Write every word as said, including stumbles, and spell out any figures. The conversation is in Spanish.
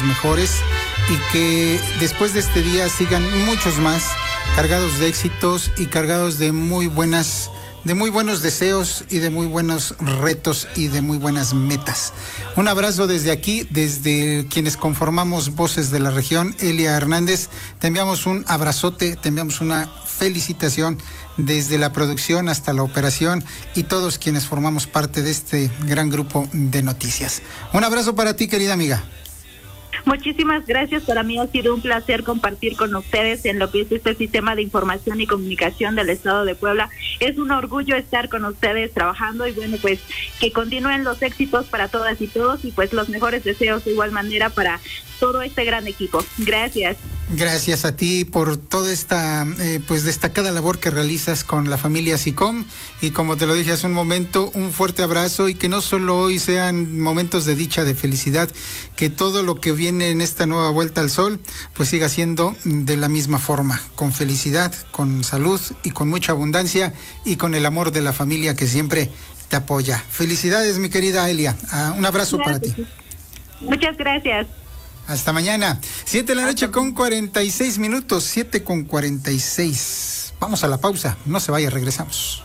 mejores y que después de este día sigan muchos más cargados de éxitos y cargados de muy buenas, de muy buenos deseos y de muy buenos retos y de muy buenas metas. Un abrazo desde aquí, desde quienes conformamos Voces de la Región. Elia Hernández, te enviamos un abrazote, te enviamos una felicitación desde la producción hasta la operación y todos quienes formamos parte de este gran grupo de noticias. Un abrazo para ti, querida amiga. Muchísimas gracias, para mí ha sido un placer compartir con ustedes en lo que es este sistema de información y comunicación del Estado de Puebla. Es un orgullo estar con ustedes trabajando y bueno, pues que continúen los éxitos para todas y todos y pues los mejores deseos de igual manera para todo este gran equipo. Gracias. Gracias a ti por toda esta eh, pues destacada labor que realizas con la familia SICOM y como te lo dije hace un momento, un fuerte abrazo y que no solo hoy sean momentos de dicha, de felicidad, que todo lo que viene en esta nueva vuelta al sol pues siga siendo de la misma forma, con felicidad, con salud y con mucha abundancia y con el amor de la familia que siempre te apoya. Felicidades, mi querida Elia. Uh, un abrazo Gracias. para ti. Muchas gracias. Hasta mañana. Siete de la noche con cuarenta y seis minutos. Siete con cuarenta y seis. Vamos a la pausa. No se vaya, regresamos.